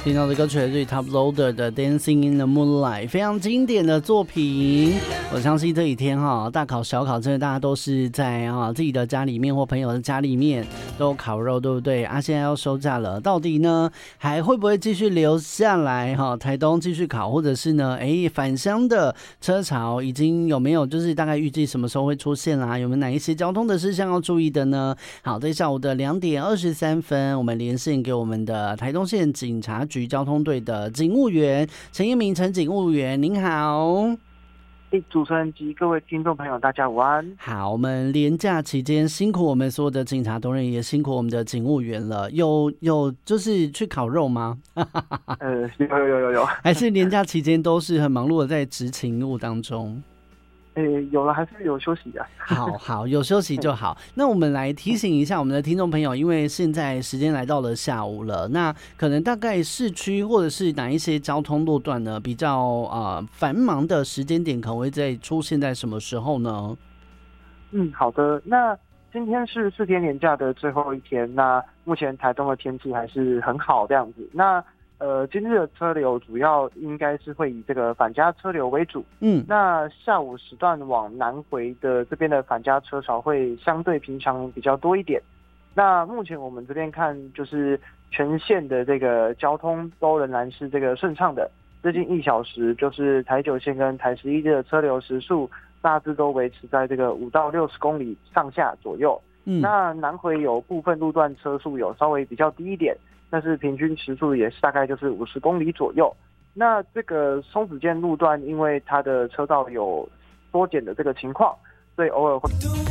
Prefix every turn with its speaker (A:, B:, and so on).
A: 听到的歌曲来自于 Top Loader 的 Dancing in the Moonlight， 非常经典的作品。我相信这几天大考小考真的大家都是在自己的家里面或朋友的家里面都烤肉，对不对啊？现在要收假了，到底呢还会不会继续留下来台东继续考，或者是呢返乡的车潮已经有没有就是大概预计什么时候会出现啦？有没有哪一些交通的事项要注意的呢？好，在下午的2点23分，我们连线给我们的台东县警察局交通队的警务员陈彦明陈警务员，您好。
B: 主持人及各位听众朋友，大家午安。
A: 好，我们连假期间辛苦我们所有的警察同仁，也辛苦我们的警务员了。有就是去烤肉吗？
B: 有，
A: 还是连假期间都是很忙碌的在执勤务当中？
B: 有了，还是有休息的。
A: 好，有休息就好。那我们来提醒一下我们的听众朋友，因为现在时间来到了下午了，那可能大概市区或者是哪一些交通路段呢比较繁忙的时间点，可能会在出现在什么时候呢？
B: 好的。那今天是4天连假的最后一天，那目前台东的天气还是很好这样子。那今日的车流主要应该是会以这个返家车流为主。那下午时段往南回的这边的返家车潮会相对平常比较多一点。那目前我们这边看，就是全线的这个交通都仍然是这个顺畅的。最近1小时，就是台9线跟台11的车流时速大致都维持在这个5到60公里上下左右。那南回有部分路段车速有稍微比较低一点，但是平均时速也是大概就是50公里左右。那这个松子线路段，因为它的车道有缩减的这个情况，所以偶尔会